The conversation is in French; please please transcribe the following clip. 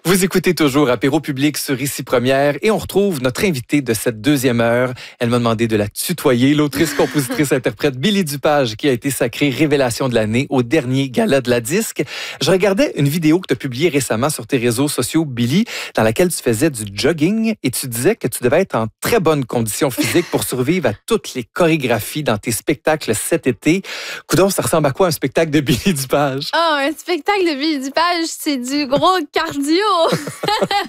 Vous écoutez toujours Apéro Public sur Ici Première et on retrouve notre invitée de cette deuxième heure. Elle m'a demandé de la tutoyer, l'autrice, compositrice, interprète Billy Dupage qui a été sacrée révélation de l'année au dernier gala de la disque. Je regardais une vidéo que tu as publiée récemment sur tes réseaux sociaux, Billy, dans laquelle tu faisais du jogging et tu disais que tu devais être en très bonne condition physique pour survivre à toutes les chorégraphies dans tes spectacles cet été. Coudonc, ça ressemble à quoi un spectacle de Billy Dupage? Oh, un spectacle de Billy Dupage, c'est du gros cardio.